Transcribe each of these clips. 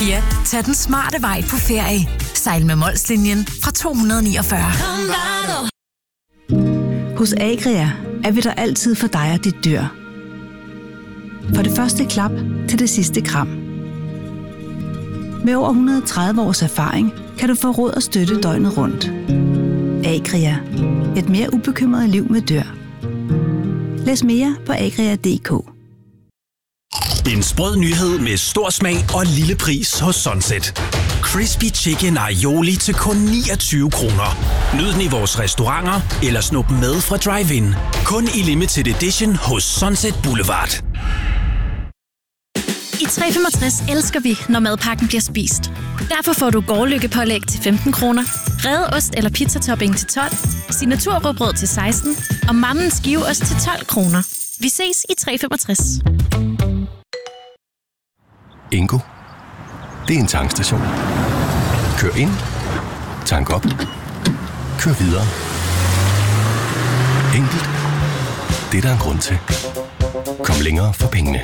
Ja, tag den smarte vej på ferie. Sejl med Molslinjen fra 249. Hos Agria er vi der altid for dig og dit dyr. For det første klap til det sidste kram. Med over 130 års erfaring kan du få råd og støtte døgnet rundt. Agria. Et mere ubekymret liv med dyr. Læs mere på agria.dk. En sprød nyhed med stor smag og lille pris hos Sunset. Crispy Chicken Aioli til kun 29 kroner. Nyd den i vores restauranter eller snup med fra drive-in. Kun i limited edition hos Sunset Boulevard. I 365 elsker vi, når madpakken bliver spist. Derfor får du gårdløkkepålæg til 15 kroner, revet ost eller pizzatopping til 12, signaturrugbrød til 16 og mammens skiveost til 12 kroner. Vi ses i 365. Ingo. Det er en tankstation. Kør ind. Tank op. Kør videre. Enkelt. Det er der en grund til. Kom længere for pengene.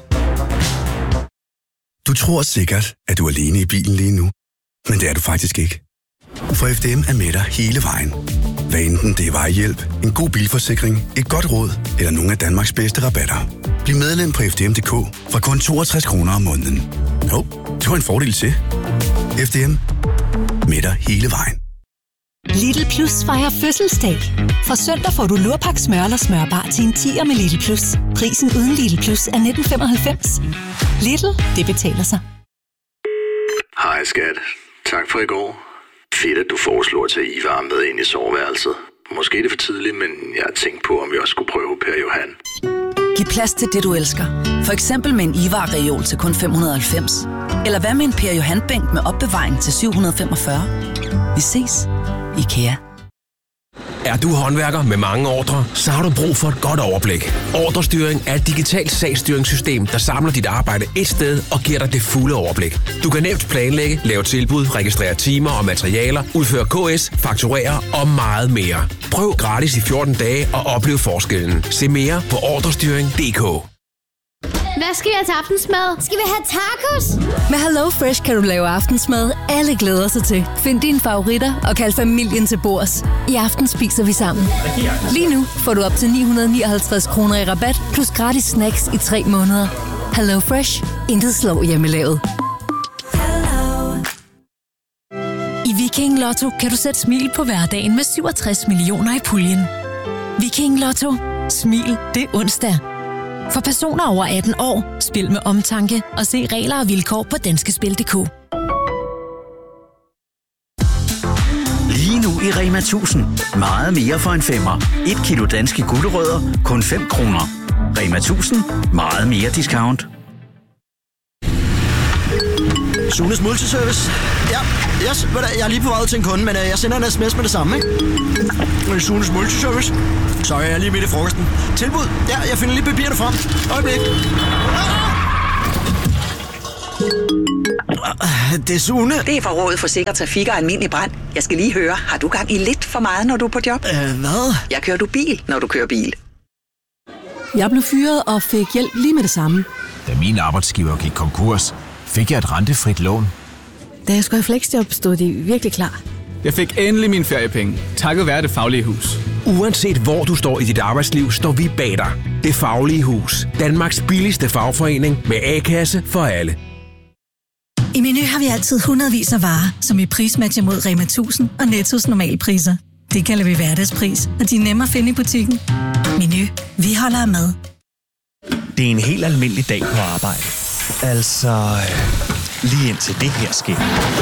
Du tror sikkert, at du er alene i bilen lige nu. Men det er du faktisk ikke. For FDM er med dig hele vejen. Hvad enten det er vejhjælp, en god bilforsikring, et godt råd eller nogle af Danmarks bedste rabatter. Bliv medlem på FDM.dk fra kun 62 kroner om måneden. Det var en fordel til. FDM. Med dig hele vejen. Lidl Plus fejrer fødselsdag. Fra søndag får du lurpak smør eller smørbar til en 10'er med Lidl Plus. Prisen uden Lidl Plus er 19,95. Lidl, det betaler sig. Hej skat. Tak for i går. Fedt, at du foreslår at tage Ivar med ind i soveværelset. Måske er det for tidligt, men jeg har tænkt på, om vi også skulle prøve Per Johan. Giv plads til det, du elsker. For eksempel med en Ivar-reol til kun 590. Eller hvad med en Per Johan-bænk med opbevaring til 745. Vi ses. IKEA. Er du håndværker med mange ordrer, så har du brug for et godt overblik. Ordrestyring er et digitalt sagsstyringssystem, der samler dit arbejde et sted og giver dig det fulde overblik. Du kan nemt planlægge, lave tilbud, registrere timer og materialer, udføre KS, fakturere og meget mere. Prøv gratis i 14 dage og oplev forskellen. Se mere på ordrestyring.dk. Hvad skal vi have til aftensmad? Skal vi have tacos? Med HelloFresh kan du lave aftensmad, alle glæder sig til. Find dine favoritter og kald familien til bords. I aften spiser vi sammen. Lige nu får du op til 959 kroner i rabat, plus gratis snacks i 3 måneder. HelloFresh. Intet slår hjemmelavet. I Viking Lotto kan du sætte smil på hverdagen med 67 millioner i puljen. Viking Lotto. Smil det er onsdag. For personer over 18 år, spil med omtanke og se regler og vilkår på danskespil.dk. Lige nu i Rema 1000. Meget mere for en femmer. 1 kilo danske gulerødder, kun 5 kroner. Rema 1000. Meget mere discount. Sunes Multiservice. Ja, yes, jeg er lige på vej til en kunde, men jeg sender en sms med det samme, ikke? Sunes Multiservice. Sorry, jeg er lige midt i frokosten. Tilbud. Ja, jeg finder lige papirerne frem. Øjeblik. Det er Sune. Det er fra Rådet for Sikker Trafik og Almindelig Brand. Jeg skal lige høre, har du gang i lidt for meget, når du er på job? Hvad? Jeg kører du bil, når du kører bil. Jeg blev fyret og fik hjælp lige med det samme. Da min arbejdsgiver gik konkurs, fik jeg et rentefrit lån. Da jeg skulle have fleksjob, stod de virkelig klar. Jeg fik endelig mine feriepenge, takket være Det Faglige Hus. Uanset hvor du står i dit arbejdsliv, står vi bag dig. Det Faglige Hus. Danmarks billigste fagforening med A-kasse for alle. I Meny har vi altid hundredvis af varer, som vi prismatcher mod Rema 1000 og Nettos normalpriser. Det kalder vi hverdagspris, og de er nemme at finde i butikken. Meny. Vi holder med. Det er en helt almindelig dag på arbejde. Altså, lige indtil det her sker.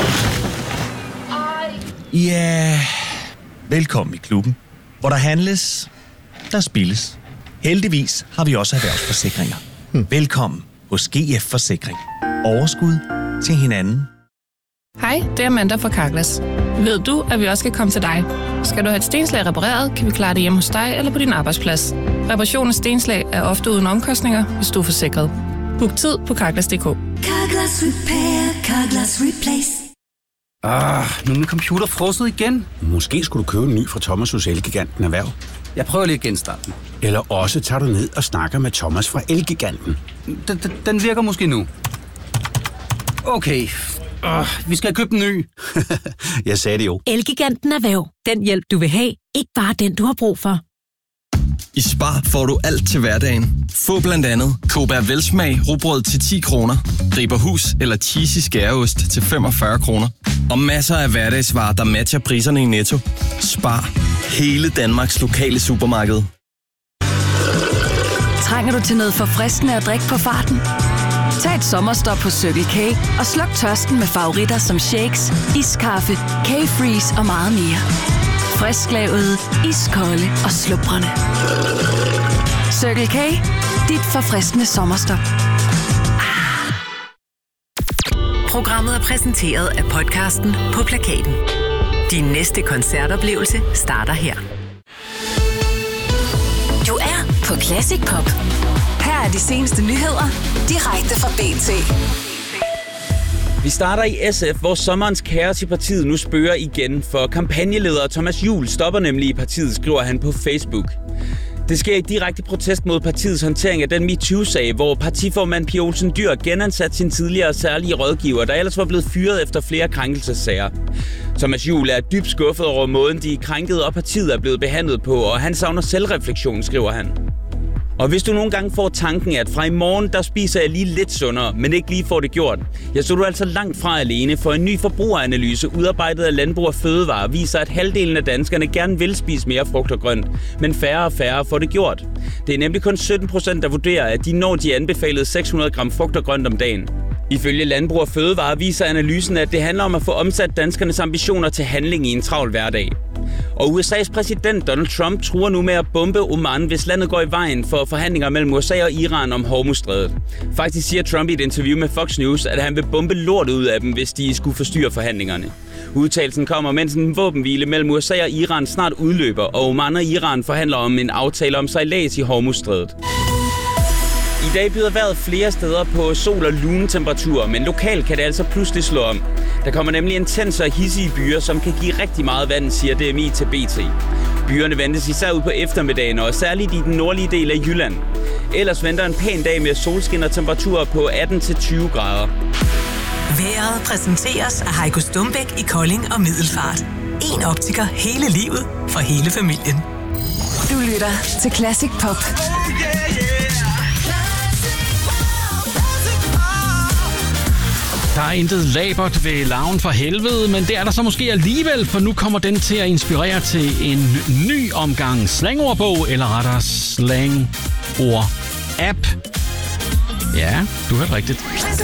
Ja, velkommen i klubben, hvor der handles, der spilles. Heldigvis har vi også erhvervsforsikringer. Velkommen hos GF Forsikring. Overskud til hinanden. Hej, det er Amanda fra Carglass. Ved du, at vi også kan komme til dig? Skal du have et stenslag repareret, kan vi klare det hjemme hos dig eller på din arbejdsplads. Reparation af stenslag er ofte uden omkostninger, hvis du er forsikret. Book tid på Carglass.dk. Carglass Repair, Carglass Replace. Nu er min computer frosset igen. Måske skulle du købe en ny fra Thomas hos Elgiganten Erhverv. Jeg prøver lige at genstarte den. Eller også tager du ned og snakker med Thomas fra Elgiganten. Den virker måske nu. Okay. Vi skal købe en ny. Jeg sagde det jo. Elgiganten Erhverv. Den hjælp, du vil have. Ikke bare den, du har brug for. I Spar får du alt til hverdagen. Få blandt andet Kobær Velsmag rugbrød til 10 kroner, Riberhus eller cheesy skæreost til 45 kroner. Og masser af hverdagsvarer, der matcher priserne i Netto. Spar. Hele Danmarks lokale supermarked. Trænger du til noget forfriskende at drikke på farten? Tag et sommerstop på Circle K og sluk tørsten med favoritter som shakes, iskaffe, K-Freeze og meget mere. Frisklavet, iskolde og slubrende. Circle K, dit forfriskende sommerstop. Programmet er præsenteret af podcasten På Plakaten. Din næste koncertoplevelse starter her. Du er på Classic Pop. Her er de seneste nyheder, direkte fra BT. Vi starter i SF, hvor sommerens kaos i partiet nu spøger igen, for kampagneleder Thomas Juhl stopper nemlig i partiet, skriver han på Facebook. Det sker i direkte protest mod partiets håndtering af den MeToo-sag, hvor partiformand Pia Olsen Dyhr genansat sin tidligere særlige rådgiver, der ellers var blevet fyret efter flere krænkelsessager. Thomas Juhl er dybt skuffet over måden, de krænkede og partiet er blevet behandlet på, og han savner selvreflektion, skriver han. Og hvis du nogle gange får tanken, at fra i morgen, der spiser jeg lige lidt sundere, men ikke lige får det gjort, ja, så er du altså langt fra alene, for en ny forbrugeranalyse udarbejdet af Landbrug og Fødevare viser, at halvdelen af danskerne gerne vil spise mere frugt og grønt, men færre og færre får det gjort. Det er nemlig kun 17%, der vurderer, at de når de anbefalede 600 gram frugt og grønt om dagen. Ifølge Landbrug og Fødevare viser analysen, at det handler om at få omsat danskernes ambitioner til handling i en travl hverdag. Og USA's præsident Donald Trump truer nu med at bombe Oman, hvis landet går i vejen for forhandlinger mellem USA og Iran om Hormuzstrædet. Faktisk siger Trump i et interview med Fox News, at han vil bombe lortet ud af dem, hvis de skulle forstyrre forhandlingerne. Udtalelsen kommer, mens en våbenhvile mellem USA og Iran snart udløber, og Oman og Iran forhandler om en aftale om sejlads i Hormuzstrædet. I dag byder vejret flere steder på sol- og lunetemperaturer, men lokalt kan det altså pludselig slå om. Der kommer nemlig intense og hidsige byer, som kan give rigtig meget vand, siger DMI til BT. Byerne ventes især ud på eftermiddagen, og særligt i den nordlige del af Jylland. Ellers venter en pæn dag med solskin og temperaturer på 18-20 grader. Vejret præsenteres af Heiko Stumbæk i Kolding og Middelfart. En optiker hele livet for hele familien. Du lytter til Classic Pop. Der er intet labert ved Larven for helvede, men det er der så måske alligevel, for nu kommer den til at inspirere til en ny omgang slangordbog, eller rettere slangord-app. Ja, du hørte rigtigt.